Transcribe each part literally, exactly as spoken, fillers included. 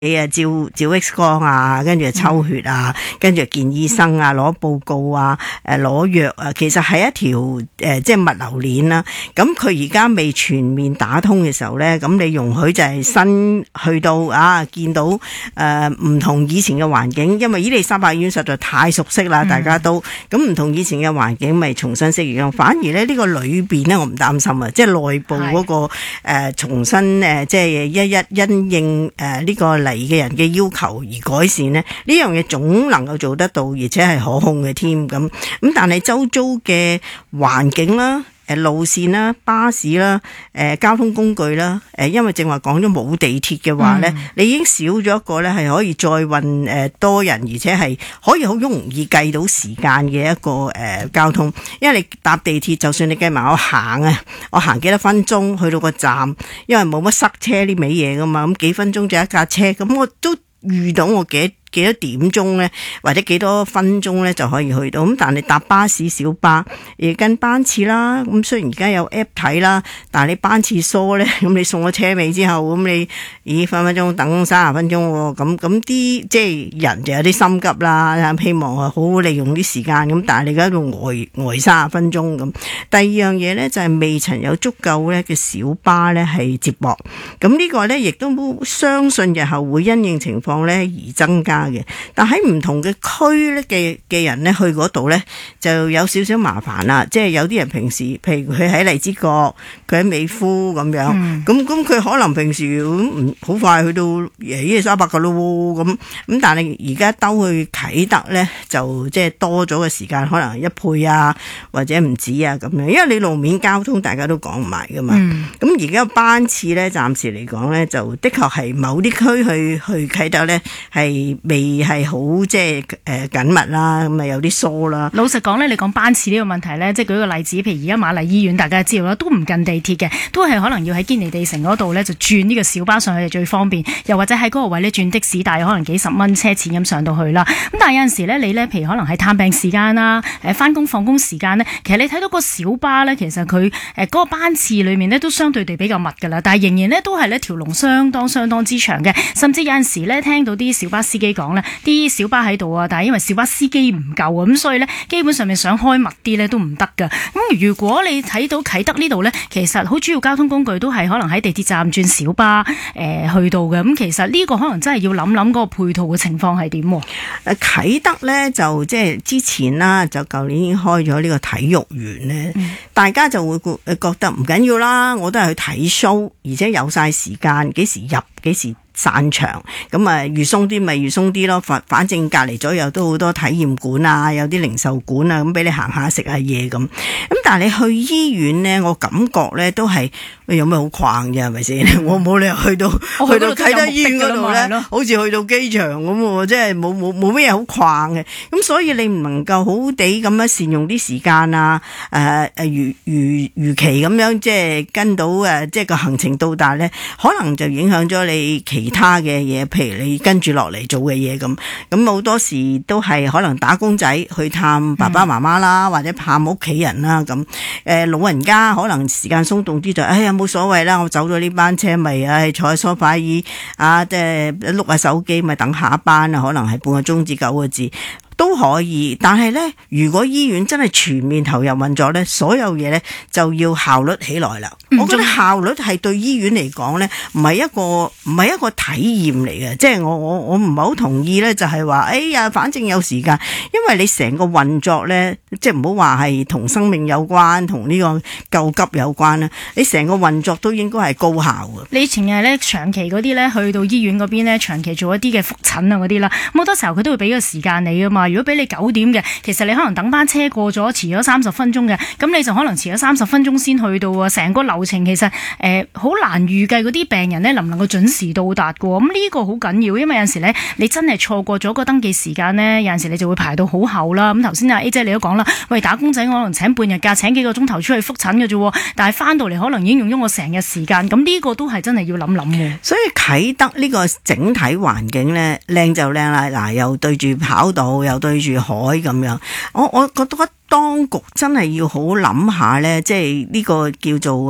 你啊照照 X 光啊，跟住抽血啊，跟住見醫生啊，攞報告啊，誒攞藥啊，其實係一條誒、呃、即係物流鏈啦。咁佢而家未全面打通嘅時候咧，咁你容許就係新去到啊，見到誒唔、呃、同以前嘅環境，因為伊利沙伯醫院實在太熟悉啦，大家都咁唔同以前嘅環境，咪重新適應。反而咧呢、這個裏邊咧，我唔擔心啊，即係內部嗰、那個誒、呃、重新誒、呃、即係一一因應誒呢、呃這個嚟嘅人嘅要求而改善呢，呢樣嘢總能夠做得到，而且係可控嘅添。咁咁，但係周遭嘅環境啦、誒路線啦、巴士啦、誒交通工具啦，誒因為正話講咗冇地鐵嘅話咧，嗯、你已經少咗一個咧係可以再運誒多人，而且係可以好容易計到時間嘅一個誒交通。因為你搭地鐵，就算你計埋我行啊，我行幾多分鐘去到個站，因為冇乜塞車呢味嘢噶嘛，咁幾分鐘就一架車，咁我都遇到我幾幾多點鐘咧，或者幾多分鐘咧就可以去到。咁但係搭巴士、小巴而跟班次啦。咁雖然而家有 app 睇啦，但係你班次疏咧，咁你送咗車尾之後，咁你咦分分鐘等三十分鐘喎。咁咁啲即係人就有啲心急啦，希望啊好好利用啲時間。咁但係你而家喺度呆呆三十分鐘咁。第二樣嘢咧就係未曾有足夠咧嘅小巴咧係接駁。咁呢個咧亦都相信日後會因應情況咧而增加。但喺唔同嘅區咧嘅嘅人咧去嗰度咧就有少少麻煩啦，即係有啲人平時譬如佢喺荔枝角，佢喺美孚咁樣，咁咁佢可能平時唔好快去到伊利沙伯噶咯，咁咁但係而家兜去啟德咧就即係多咗嘅時間，可能一倍啊或者唔止啊咁樣，因為你路面交通大家都講唔埋噶嘛，咁而家班次咧暫時嚟講咧就的確係某啲區去去啟德咧係未係好即係誒緊密啦，咁啊有啲疏啦。 老實講咧，你講班次呢個問題咧，即係舉個例子，譬如而家瑪麗醫院，大家知道啦，都唔近地鐵嘅，都係可能要喺堅尼地城嗰度咧就轉呢個小巴上去就最方便，又或者喺嗰個位咧轉的士，但係可能幾十蚊車錢咁上到去啦。咁但係有陣時咧，你咧譬如可能喺探病時間啦，誒翻工放工時間咧，其實你睇到個小巴咧，其實佢誒嗰個班次裏面咧都相對地比較密㗎啦，但係仍然咧都係咧條龍相當相當之長嘅，甚至有陣時咧聽到啲小巴司機講咧，啲小巴喺度啊，但係因為小巴司機唔夠啊，咁所以咧基本上面想開密啲咧都唔得噶。咁如果你睇到啟德呢度咧，其實好主要交通工具都係可能喺地鐵站轉小巴誒、呃、去到嘅。咁其實呢個可能真係要諗諗嗰個配套嘅情況係點。誒啟德咧就即係之前啦，就舊年已經開咗呢個體育園咧，嗯、大家就會覺覺得唔緊要啦，我都係去睇 show， 而且有晒時間，幾時入幾時散場，咁啊預鬆啲咪預鬆啲咯，反反正隔離左右都好多體驗館啊，有啲零售館啊，咁俾你行下食下嘢咁。咁但係你去醫院咧，我感覺咧都係有咩好逛嘅係咪先？我冇理由去到去到啟德醫院嗰度咧，好似去到機場咁喎，即係冇冇冇咩嘢好逛嘅。咁所以你唔能夠好好地咁樣善用啲時間啊，誒誒如如如期咁樣即係跟到誒即係個行程到達咧，可能就影響咗你其他嘅嘢，譬如你跟住落嚟做嘅嘢咁，咁好多時都係可能打工仔去探爸爸媽媽啦，嗯、或者探屋企人啦咁。誒老人家可能時間鬆動啲就，哎呀冇所謂啦，我走咗呢班車咪唉坐喺梳化椅啊，即係碌下手機咪等下一班啊，可能係半個鐘至九個字。都可以，但係咧，如果醫院真係全面投入運作咧，所有嘢咧就要效率起來啦。嗯、我覺得效率係對醫院嚟講咧，唔係一個唔係一個體驗嚟嘅，即係我我我唔係好同意咧，就係話，哎呀，反正有時間，因為你成個運作咧，即係唔好話係同生命有關，同呢個救急有關啦，你成個運作都應該係高效嘅。 你前日咧長期嗰啲咧去到醫院嗰邊咧，長期做一啲嘅覆診啊嗰啲啦，咁好多時候佢都會俾個時間你噶嘛。如果俾你九點嘅，其實你可能等班車過咗，遲咗三十分鐘嘅，咁你就可能遲咗三十分鐘先去到啊。成個流程其實誒好、呃、難預計嗰啲病人咧能唔能夠準時到達嘅。咁呢個好緊要，因為有陣時咧你真係錯過咗個登記時間咧，有陣時你就會排到好後啦。咁頭先阿 A 姐你都講啦，喂，打工仔我可能請半日假，請幾個鐘頭出去覆診嘅啫，但係翻到嚟可能已經用咗我成日時間。咁呢個都係真係要諗諗嘅。 所以啟德呢個整體環境咧靚就靚啦，嗱又對住跑道，又對住海咁樣，我我覺得當局真係要好諗下咧，即係呢個叫做誒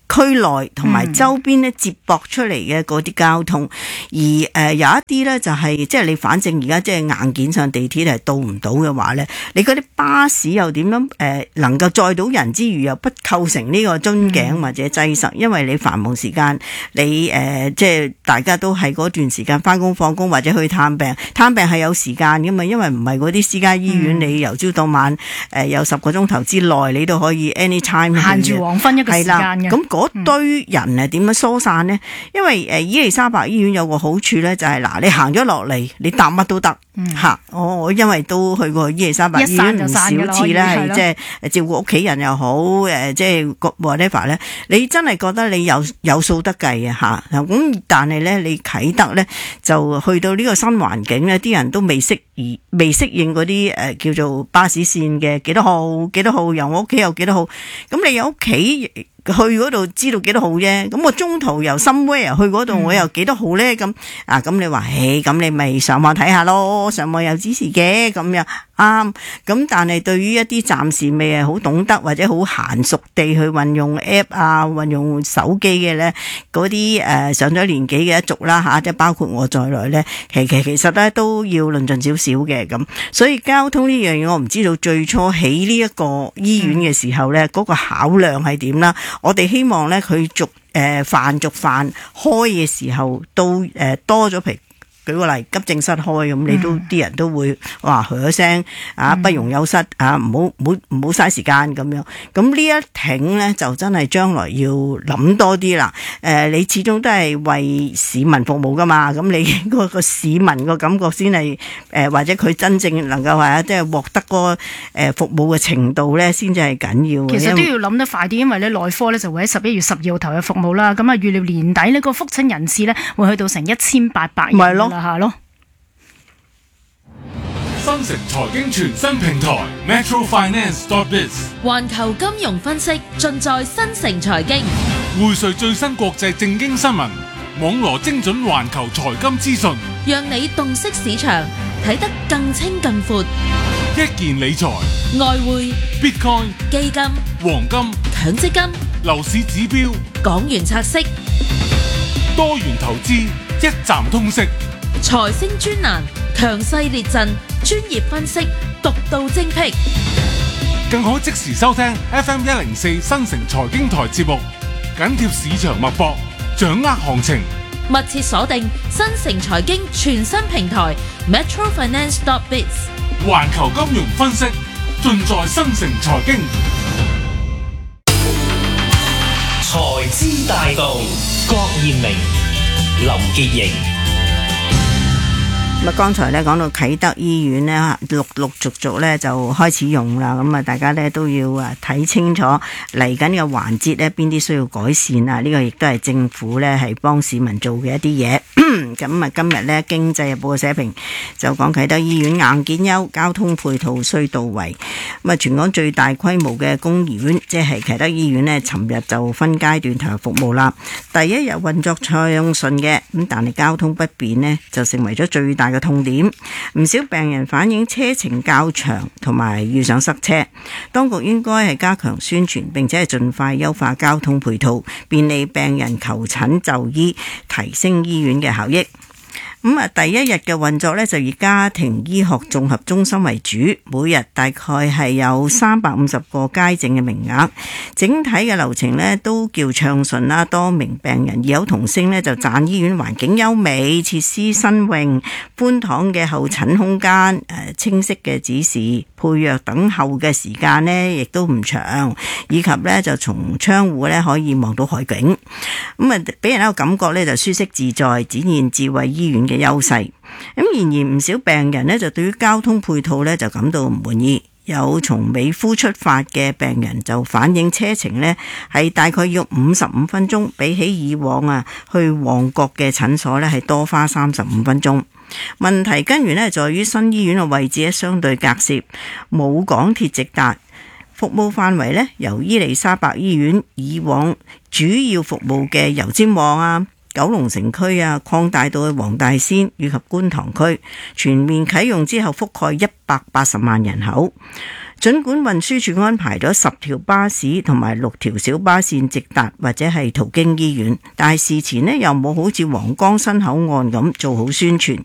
區內同埋周邊咧接駁出嚟嘅嗰啲交通，而誒、呃、有一啲咧就係、是、即係你反正而家即係硬件上地鐵係到唔到嘅話咧，你嗰啲巴士又點樣誒、呃、能夠載到人之餘又不構成呢個樽頸或者擠塞，因為你繁忙時間你誒、呃、即係大家都係嗰段時間翻工放工或者去探病，探病係有時間噶嘛，因為唔係嗰啲私家醫院、嗯、你由朝到晚誒、呃、有十個鐘頭之內你都可以 anytime 限住黃昏一個時間嘅。 咁嗰堆人係點樣疏散呢？因為誒伊利沙伯醫院有個好處咧，就係、是、嗱，你行咗落嚟，你搭乜都得嚇。我、嗯、我因為都去過伊利沙伯醫院唔少次咧，係即係照顧屋企人又好，誒即係 whatever 咧，你真係覺得你有有數得計啊嚇。咁但係咧，你啟德咧就去到呢個新環境咧，啲人都未適宜未適應嗰啲誒叫做巴士線嘅幾多號幾多號，由我屋企有幾多號，咁你有屋企去嗰度知道幾多號啫，咁我中途由 somewhere 去嗰度我又幾多號咧？咁、嗯、啊咁你話，誒咁你咪上網睇下咯，上網有指示嘅咁樣啱。咁但係對於一啲暫時未係好懂得或者好嫻熟地去運用 app 啊，運用手機嘅咧，嗰啲誒上咗年紀嘅一族啦吓，即係包括我在內咧，其其其實咧都要論盡少少嘅咁。所以交通呢樣嘢，我唔知道最初起呢一個醫院嘅時候咧，嗰、嗯、個考量係點啦。我哋希望咧，佢逐誒泛逐泛開嘅時候，都誒、呃、多咗譬如舉個例，急症室開咁，你都啲、嗯、人都會話噓一聲啊，不容有失啊，唔好唔好唔好嘥時間咁樣。咁呢一挺咧，就真係將來要諗多啲啦。誒、呃，你始終都係為市民服務噶嘛，咁你嗰個市民個感覺先係誒，或者佢真正能夠話即係獲得個誒服務嘅程度咧，先至係緊要。 其實都要諗得快啲，因為咧內科咧就會喺十一月十二號投入服務啦。咁啊，預料年底呢個覆診人次咧會去到成一千八百人。咪咯。下咯， 新城財經全新平台 Metro Finance dot biz， 環球金融分析盡在新城財經， 匯萃最新國際政經新聞，網羅精準環球財金資訊， 讓你洞悉市場，睇得更清更闊。 一件理財、 外匯、 Bitcoin、 基金、 黃金、 強積金、 樓市指標、 港元拆息、 多元投資，一站通識。 財星專欄，強勢列陣，專業分析，獨到精闢， 更可即時收聽 F M 一零四新城財經台節目，緊貼市場脈搏，掌握行情， 密切鎖定新城財經全新平台 Metro Finance dot biz， 環球金融分析盡在新城財經。 財資大道，郭彥明、林潔瑩。 咁啊，剛才咧講到啟德醫院咧，陸陸續續咧就開始用啦。咁啊，大家咧都要啊睇清楚嚟緊嘅環節咧，邊啲需要改善啊？呢個亦都係政府咧係幫市民做嘅一啲嘢。咁啊，今日咧《經濟日報》嘅社評就講啟德醫院硬件優，交通配套需到位。咁啊，全港最大規模嘅公營醫院，即係啟德醫院咧，尋日就分階段投入服務啦。第一日運作暢順嘅，咁但係交通不便咧，就成為咗最大嘅痛點。唔少病人反映車程較長，同埋遇上塞車。當局應該係加強宣傳，並且係盡快優化交通配套，便利病人求診就醫，提升醫院嘅效益。咁啊，第一日嘅運作咧就以家庭醫學綜合中心為主，每日大概係有三百五十個街症嘅名額，整體嘅流程咧都叫暢順啦。多名病人異口同聲咧就讚醫院環境優美、設施新穎、寬敞嘅候診空間、誒清晰嘅指示、配藥等候嘅時間咧亦都唔長，以及咧就從窗戶咧可以望到海景，咁啊俾人一個感覺咧就舒適自在，展現智慧醫院嘅優勢。咁然而唔少病人呢，就對於交通配套呢，就感到唔滿意。有從美孚出發嘅病人就反映車程呢係大概要五十五分鐘，比起以往啊去旺角嘅診所呢係多花三十五分鐘。問題根源呢，在於新醫院嘅位置相對隔涉，冇港鐵直達，服務範圍呢，由伊利沙伯醫院以往主要服務嘅油尖旺啊、 九龍城區啊，擴大到去黃大仙以及觀塘區，全面啟用之後覆蓋一百八十萬人口。儘管運輸署安排咗十條巴士同埋六條小巴線直達或者係途經醫院，但係事前呢又冇好似皇崗新口岸咁做好宣傳，